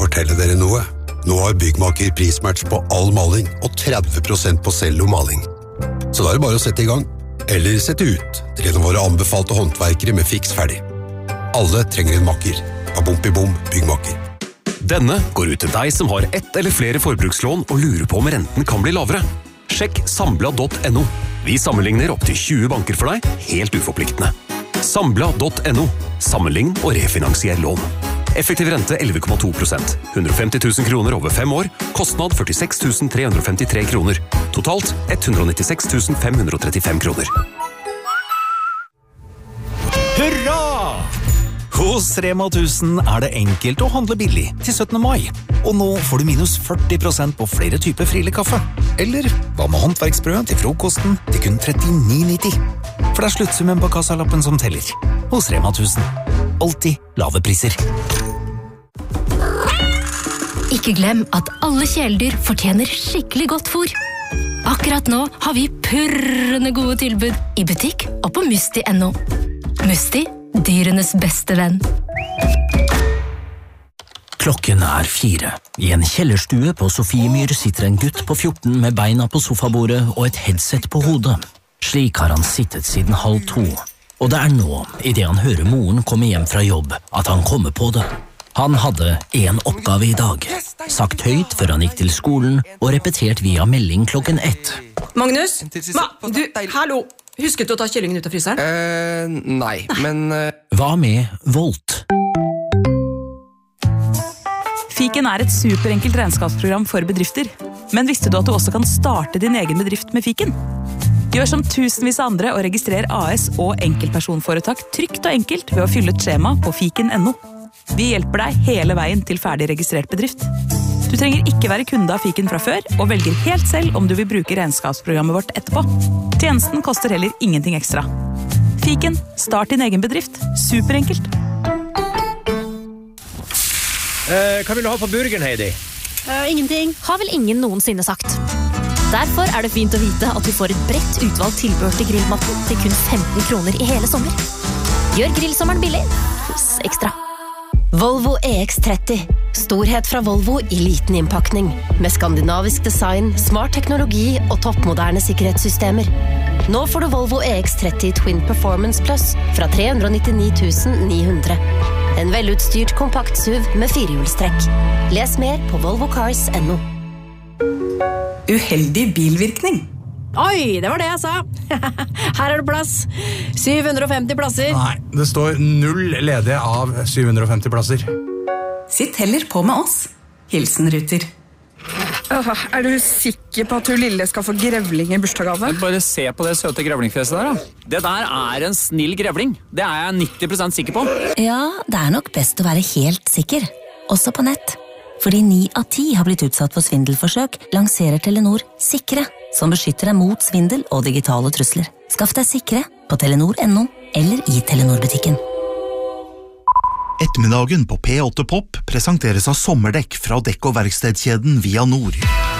fortelle dere noe? Nå har Byggmaker prismatch på all maling og 30% på cellomaling. Så da er det bare å sette i gang, eller sette ut, til en av våre anbefalte håndverkere med fiks ferdig. Alle trenger en makker. Bom, Byggmaker. Denne går ut til deg som har ett eller flere forbrukslån og lurer på om renten kan bli lavere. Sjekk Sambla.no. Vi sammenligner opp til 20 banker for deg, helt uforpliktende. Sambla.no. Sammenlign og refinansier lån. Effektiv rente 11,2%. 150 000 kroner over 5 år. Kostnad 46 353 kroner. Totalt 196 535 kroner. Hurra! Hos Rema 1000 er det enkelt å handle billig til 17. mai. Og nå får du minus 40% på flere typer Friele-kaffe. Eller hva med håndverksbrød til frokosten til kun 39,90. For det er sluttsummen på kassalappen som teller. Hos Rema 1000. Alltid lave priser. Ikke glem at alle kjæledyr fortjener skikkelig godt fôr. Akkurat nå har vi purrende gode tilbud i butikk og på Musti.no. Musti, dyrenes beste venn. Klokken er 4. I en kjellerstue på Sofiemyr sitter en gutt på 14 med beina på sofabordet og et headset på hodet. Slik har han sittet siden 1:30. Og det er nå, i det han hører moren komme hjem fra jobb, at han kommer på det. Han hadde en oppgave i dag, sagt høyt før han gikk til skolen og repetert via melding klokken 1. Magnus? Hallo! Husket du å ta kyllingen ut av fryseren? Nei, men... Hva med Volt? Fiken er et superenkelt regnskapsprogram for bedrifter. Men visste du at du også kan starte din egen bedrift med Fiken? Gjør som tusenvis av andre og registrer AS og enkeltpersonforetak trygt og enkelt ved å fylle et skjema på fiken.no. Vi hjelper deg hele veien til ferdig registrert bedrift. Du trenger ikke være kunde av Fiken fra før, og velger helt selv om du vil bruke regnskapsprogrammet vårt etterpå. Tjenesten koster heller ingenting ekstra. Fiken, start din egen bedrift. Superenkelt. Hva vil du ha på burgeren, Heidi? Ingenting. Har vel ingen noensinne sagt. Derfor er det fint å vite at du får et bredt utvalgt tilbehør til grillmatten til kun 15 kroner i hele sommer. Gjør grillsommeren billig hos Ekstra. Volvo EX30. Storhet fra Volvo i liten innpakning. Med skandinavisk design, smart teknologi og toppmoderne sikkerhetssystemer. Nå får du Volvo EX30 Twin Performance Plus fra 399 900. En velutstyrt kompakt SUV med firehjulstrekk. Les mer på volvocars.no. Uheldig bilvirkning. Oi, det var det jeg sa. Her er det plass. 750 plasser. Nei, det står 0 ledige av 750 plasser. Sitt heller på med oss. Hilsen Ruter. Er du sikker på at hun lille skal få grevling i bursdagsgave? Bare se på det søte grevlingfjeset der da. Det der er en snill grevling. Det er jeg 90% sikker på. Ja, det er nok best å være helt sikker. Også på nett. Fordi 9 av 10 har blitt utsatt for svindelforsøk, lanserer Telenor Sikre, som beskytter deg mot svindel og digitale trusler. Skaff deg Sikre på telenor.no eller i Telenor-butikken. Ettermiddagen på P8 Pop presenteres av sommerdekk fra dekk- og verkstedkjeden Via Nord.